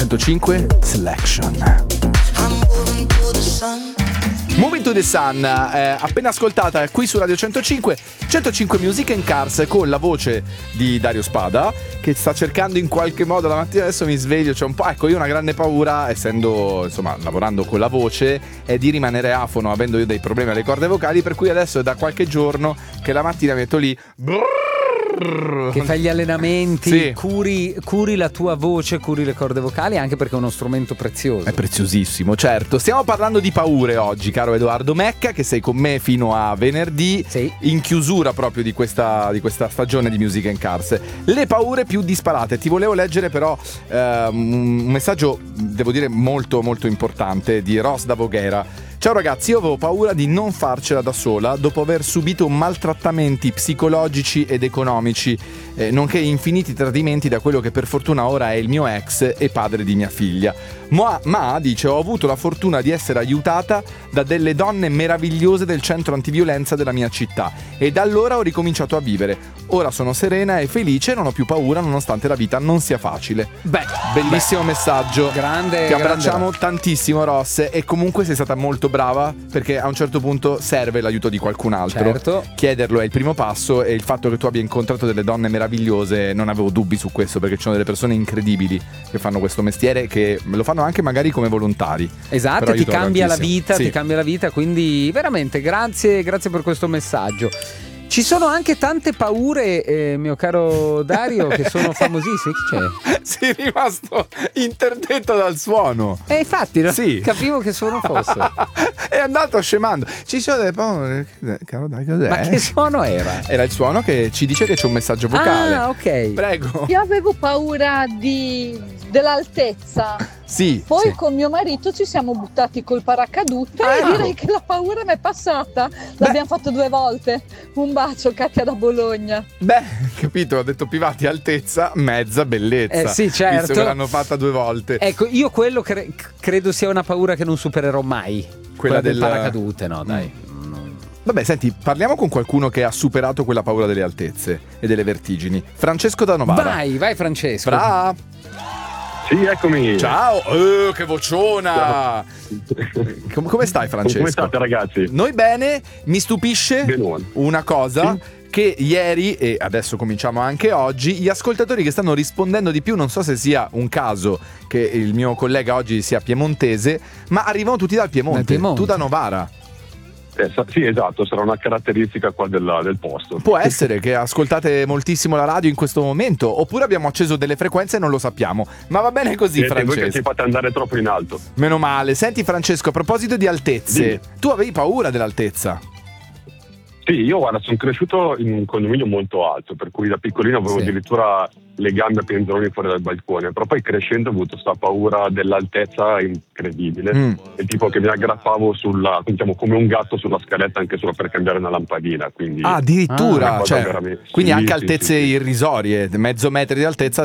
105 Selection. Moving to the Sun, appena ascoltata qui su Radio 105 Music and Cars, con la voce di Dario Spada, che sta cercando in qualche modo, la mattina adesso mi sveglio, c'è un po', ecco, io ho una grande paura, essendo, insomma, lavorando con la voce, è di rimanere afono, avendo io dei problemi alle corde vocali, per cui adesso è da qualche giorno che la mattina metto lì che fai gli allenamenti, sì. curi la tua voce, curi le corde vocali, anche perché è uno strumento prezioso. È preziosissimo, certo. Stiamo parlando di paure oggi, caro Edoardo Mecca, che sei con me fino a venerdì, sì. In chiusura proprio di questa stagione di Music and Cars. Le paure più disparate. Ti volevo leggere però un messaggio, devo dire, molto molto importante, di Ros da Voghera. Ciao ragazzi, io avevo paura di non farcela da sola dopo aver subito maltrattamenti psicologici ed economici, nonché infiniti tradimenti da quello che per fortuna ora è il mio ex e padre di mia figlia. Ma dice, ho avuto la fortuna di essere aiutata da delle donne meravigliose del centro antiviolenza della mia città e da allora ho ricominciato a vivere. Ora sono serena e felice e non ho più paura nonostante la vita non sia facile. Bellissimo messaggio. Grande. Ti abbracciamo tantissimo, Ross, e comunque sei stata molto brava, perché a un certo punto serve l'aiuto di qualcun altro. Certo. Chiederlo è il primo passo, e il fatto che tu abbia incontrato delle donne meravigliose, non avevo dubbi su questo, perché ci sono delle persone incredibili che fanno questo mestiere, che lo fanno anche magari come volontari. Esatto, ti cambia la vita, sì. Ti cambia la vita, quindi veramente grazie per questo messaggio. Ci sono anche tante paure, mio caro Dario, che sono famosissime. Chi c'è? Sei rimasto interdetto dal suono. Infatti, no? Sì. Capivo che suono fosse. È andato scemando. Ci sono delle paure. Caro Dai, cos'è? Ma che suono era? Era il suono che ci dice che c'è un messaggio vocale. Ah, ok. Prego. Io avevo paura dell'altezza. Sì. Poi sì. con mio marito ci siamo buttati col paracadute e direi che la paura mi è passata. L'abbiamo fatto 2 volte. Un bacio, Katia da Bologna. Beh, capito, ho detto Pivati, altezza, mezza bellezza. Sì, certo. Visto che l'hanno fatta 2 volte. Ecco, io quello credo sia una paura che non supererò mai. Quella del paracadute, no, dai. Vabbè, senti, parliamo con qualcuno che ha superato quella paura delle altezze e delle vertigini. Francesco da Novara. Vai Francesco. Sì, eccomi. Ciao, che vociona. Come stai, Francesco? Come state, ragazzi? Noi bene. Mi stupisce Benone. una cosa. Sì? Che ieri, e adesso cominciamo anche oggi, gli ascoltatori che stanno rispondendo di più, non so se sia un caso che il mio collega oggi sia piemontese, ma arrivano tutti dal Piemonte. Tu da Novara. Sì, esatto, sarà una caratteristica qua del posto. Può essere che ascoltate moltissimo la radio in questo momento, oppure abbiamo acceso delle frequenze e non lo sappiamo. Ma va bene così, Francesco. Voi che ci fate andare troppo in alto. Meno male. Senti, Francesco, a proposito di altezze, tu avevi paura dell'altezza? Sì, io guarda, sono cresciuto in un condominio molto alto, per cui da piccolino avevo addirittura le gambe a penzoloni fuori dal balcone, però poi crescendo ho avuto questa paura dell'altezza incredibile, e tipo che mi aggrappavo diciamo, come un gatto sulla scaletta anche solo per cambiare una lampadina, quindi addirittura, cioè, quindi sì, anche altezze irrisorie, mezzo metro di altezza